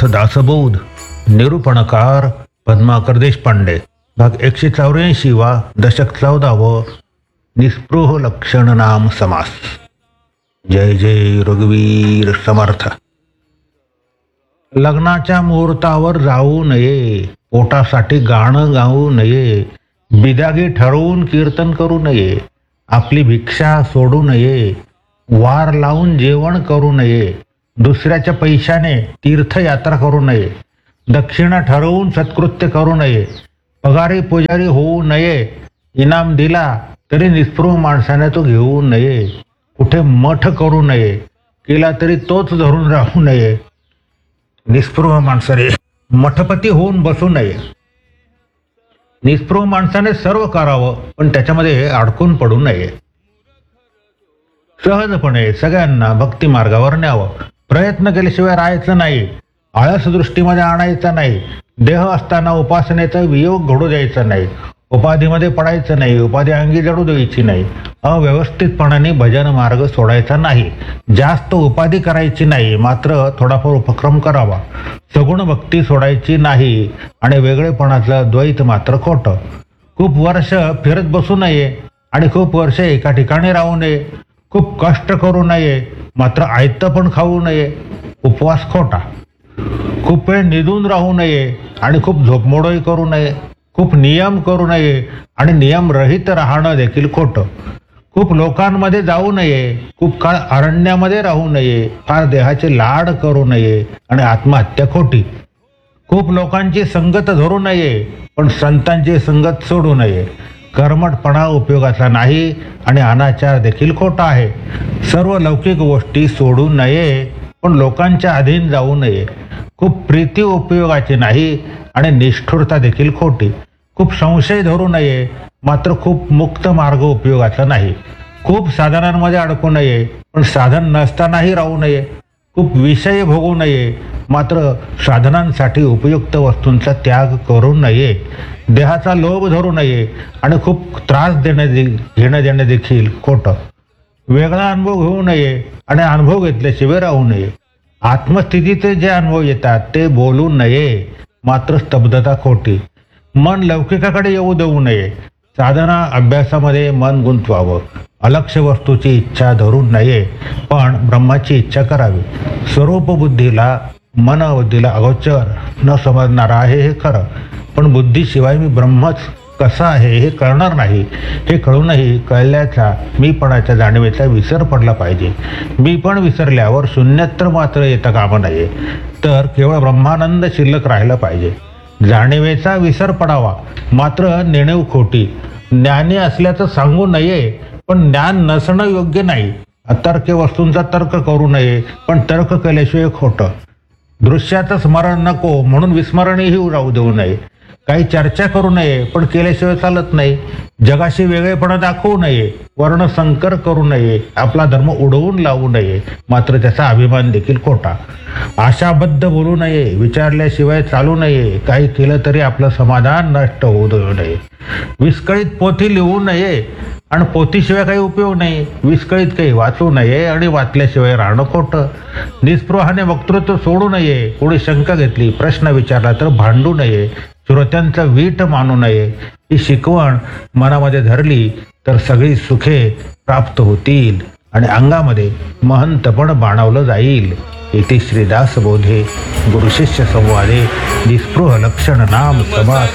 समर्थ दासबोध निरूपणकार पद्माकर देशपांडे भाग 184 वा दशक 14 निस्पृह लक्षण नाम समास। जय जय रघुवीर समर्थ। लग्नाच्या मुहूर्तावर जाऊ नये, पोटासाठी गाणं गाऊ नये, बिदागी ठरवून कीर्तन करू नये, आपली भिक्षा सोडू नये, वार लावून जेवण करू नये, दुसऱ्याच्या पैशाने तीर्थयात्रा करू नये, दक्षिणा ठरवून सत्कृत्य करू नये, पगारी पुजारी होऊ नये, इनाम दिला तरी निस्पृह माणसाने तो घेऊ नये, कुठे मठ करू नये, केला तरी तोच धरून राहू नये, निस्पृह माणसाने मठपती होऊन बसू नये। निस्पृह माणसाने सर्व करावं पण त्याच्यामध्ये अडकून पडू नये। सहजपणे सगळ्यांना भक्ती मार्गावर न्यावं, प्रयत्न केल्याशिवाय राहायचं नाही, आळस दृष्टीमध्ये आणायचा नाही, देह असताना उपासनेचा वियोग घडू द्यायचा नाही, उपाधीमध्ये पडायचं नाही, उपाधी अंगी जडू द्यायची नाही, अव्यवस्थितपणाने भजन मार्ग सोडायचा नाही, जास्त उपाधी करायची नाही, मात्र थोडाफार उपक्रम करावा, सगुण भक्ती सोडायची नाही आणि वेगळेपणाचं द्वैत मात्र खोटं। खूप वर्ष फिरत बसू नये आणि खूप वर्ष एका ठिकाणी राहू नये, खूप कष्ट करू नये मात्र आयतं पण खाऊ नये, उपवास खोटा। खूप वेळ निधून राहू नये आणि खूप झोपमोडही करू नये, खूप नियम करू नये आणि नियमरहित राहणं देखील खोटं। खूप लोकांमध्ये जाऊ नये, खूप काळ अरण्यामध्ये राहू नये, फार देहाचे लाड करू नये आणि आत्महत्या खोटी। खूप लोकांची संगत धरू नये पण संतांची संगत सोडू नये, कर्मठपणा उपयोगाचा नाही आणि अनाचार देखील खोटा आहे। सर्व लौकिक गोष्टी सोडू नये पण लोकांच्या अधीन जाऊ नये, खूप प्रीती उपयोगाची नाही आणि निष्ठुरता देखील खोटी। खूप संशय धरू नये मात्र खूप मुक्त मार्ग उपयोगाचा नाही, खूप साधनांमध्ये अडकू नये पण साधन नसतानाही राहू नये, खूप विषय भोगू नये मात्र साधनांसाठी उपयुक्त वस्तूंचा त्याग करू नये, देहाचा लोभ धरू नये आणि खूप त्रास घेणं देणं देखील खोटं। वेगळा अनुभव घेऊ नये आणि अनुभव घेतल्याशिवाय राहू नये, आत्मस्थितीचे जे अनुभव येतात ते बोलू नये मात्र स्तब्धता खोटी। मन लौकिकाकडे येऊ देऊ नये, साधना अभ्यासामध्ये मन गुंतवावं, अलक्ष्य वस्तूची इच्छा धरू नये पण ब्रह्माची इच्छा करावी। स्वरूप बुद्धीला मनबुद्धीला अगोचर न समजणारा आहे हे खरं, पण बुद्धीशिवाय मी ब्रह्मच कसा आहे हे कळणार नाही, हे कळूनही कळल्याचा मीपणाच्या जाणीवेचा विसर पडला पाहिजे। मी पण विसरल्यावर शून्यत्र मात्र येता कामा नये, तर केवळ ब्रह्मानंद शिल्लक राहिला पाहिजे। जाणीवेचा विसर पडावा मात्र नेणीव खोटी, ज्ञानी असल्याचं सांगू नये पण ज्ञान नसणं योग्य नाही, अतर्क्य वस्तूंचा तर्क करू नये पण तर्क केल्याशिवाय खोटं, दृश्याचं स्मरण नको म्हणून विस्मरणही राहू देऊ नये, काही चर्चा करू नये पण केल्याशिवाय चालत नाही, जगाशी वेगळेपणा दाखवू नये, वर्णसंकर करू नये, आपला धर्म उडवून लावू नये मात्र त्याचा अभिमान देखील खोटा, आशाबद्ध बोलू नये, विचारल्याशिवाय चालू नये, काही केलं तरी आपलं समाधान नष्ट होऊ देऊ नये, विस्कळीत पोथी लिहू नये आणि पोथीशिवाय काही उपयोग नाही, विस्कळीत काही वाचू नये आणि वाचल्याशिवाय राहणं खोटं, निस्पृहाने वक्तृत्व सोडू नये, कोणी शंका घेतली प्रश्न विचारला तर भांडू नये, श्रोत्यांचा वीट मानू नये, ही शिकवण मनामध्ये धरली तर सगळी सुखे प्राप्त होतील आणि अंगामध्ये महंतपण बाणवलं जाईल। इति श्रीदास बोधे गुरुशिष्य संवादे निस्पृह लक्षण नाम समास।